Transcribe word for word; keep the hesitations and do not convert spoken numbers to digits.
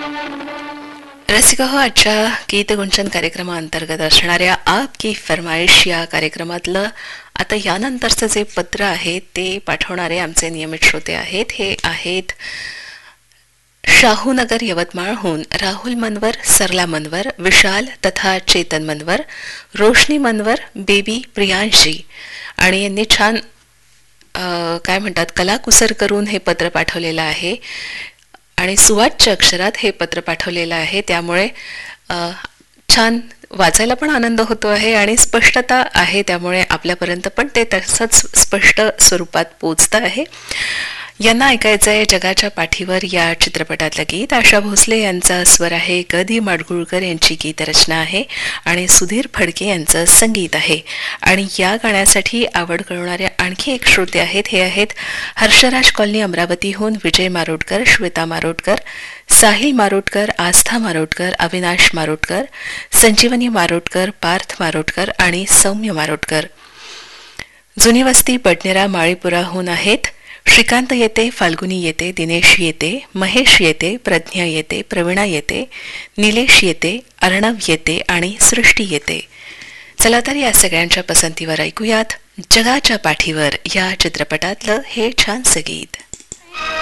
रसिका हो, आजच्या गीतगुंजन कार्यक्रमाअंतर्गत असणाऱ्या आप की फरमाईश या कार्यक्रमातलं आता यानंतरचं जे पत्र आहे ते पाठवणारे आमचे नियमित श्रोते आहेत. हे आहेत शाहूनगर यवतमाळहून राहुल मनवर, सरला मनवर, विशाल तथा चेतन मनवर, रोशनी मनवर, बेबी प्रियांशी. आणि यांनी छान अ, काय म्हणतात कलाकुसर करून हे पत्र पाठवलेलं आहे आणि सुवाच्य अक्षरात हे पत्र पाठवलेलं आहे. त्यामुळे अ, छान वाचायला पण आनंद होतो आहे आणि स्पष्टता आहे, त्यामुळे आपल्यापर्यंत पण ते तसंच स्पष्ट स्वरूपात पोचतं आहे. यांना ऐकायचं आहे जगाच्या पाठीवर या चित्रपटातलं गीत. आशा भोसले यांचा स्वर आहे, गदी माडगुळकर यांची गीतरचना आहे आणि सुधीर फडके यांचं संगीत आहे. आणि या गाण्यासाठी आवड कळवणाऱ्या आणखी एक श्रोते आहेत. हे आहेत हर्षराज कॉलनी अमरावतीहून विजय मारोटकर, श्वेता मारोटकर, साहिल मारोटकर, आस्था मारोटकर, अविनाश मारोटकर, संजीवनी मारोटकर, पार्थ मारोटकर आणि सौम्य मारोटकर. जुनी वस्ती बडनेरा माळीपुराहून आहेत. श्रीकांत येते, फाल्गुनी येते, दिनेश येते, महेश येते, प्रज्ञा येते, प्रवीणा येते, निलेश येते, अर्णव येते आणि सृष्टी येते. चला तर या सगळ्यांच्या पसंतीवर ऐकूयात जगाच्या पाठीवर या चित्रपटातलं हे छानसं गीत.